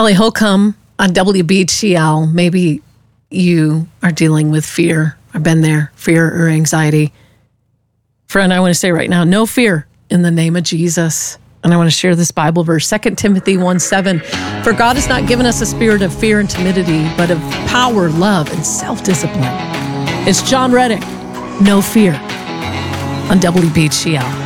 Molly Holcomb on WBCL. Maybe you are dealing with fear. I've been there, fear or anxiety. Friend, I want to say right now, no fear in the name of Jesus. And I want to share this Bible verse, 2 Timothy 1:7. For God has not given us a spirit of fear and timidity, but of power, love, and self-discipline. It's John Reddick, No Fear, on WBCL.